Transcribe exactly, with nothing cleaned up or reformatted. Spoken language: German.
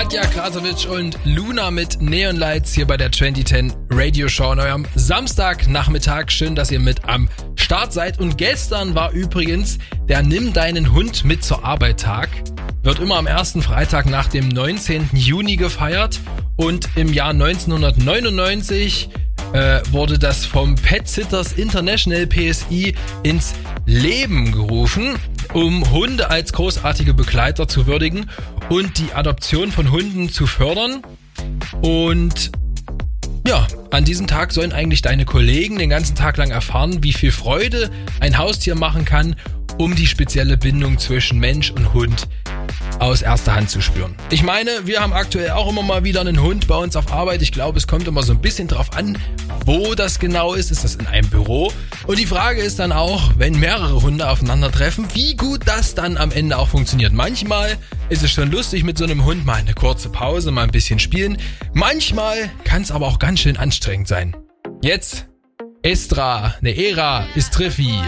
Nadja Krasowitsch und Luna mit Neon Lights hier bei der zwanzig zehn Radio Show an eurem Samstagnachmittag. Schön, dass ihr mit am Start seid. Und gestern war übrigens der Nimm deinen Hund mit zur Arbeit Tag. Wird immer am ersten Freitag nach dem neunzehnten Juni gefeiert. Und im Jahr neunzehnhundertneunundneunzig äh, wurde das vom Pet Sitters International P S I ins Leben gerufen, um Hunde als großartige Begleiter zu würdigen und die Adoption von Hunden zu fördern. Und ja, an diesem Tag sollen eigentlich deine Kollegen den ganzen Tag lang erfahren, wie viel Freude ein Haustier machen kann, um die spezielle Bindung zwischen Mensch und Hund aus erster Hand zu spüren. Ich meine, wir haben aktuell auch immer mal wieder einen Hund bei uns auf Arbeit. Ich glaube, es kommt immer so ein bisschen drauf an, wo das genau ist. Ist das in einem Büro? Und die Frage ist dann auch, wenn mehrere Hunde aufeinandertreffen, wie gut das dann am Ende auch funktioniert. Manchmal ist es schon lustig mit so einem Hund, mal eine kurze Pause, mal ein bisschen spielen. Manchmal kann es aber auch ganz schön anstrengend sein. Jetzt Estra, ne Era ist Triffi.